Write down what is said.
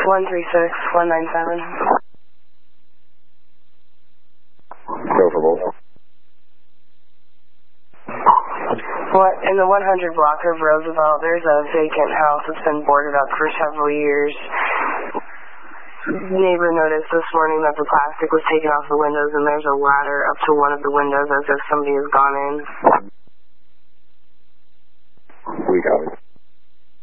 136197. Go for both. What, in the 100 block of Roosevelt, there's a vacant house that's been boarded up for several years. Neighbor noticed this morning that the plastic was taken off the windows and there's a ladder up to one of the windows as if somebody has gone in. We got it.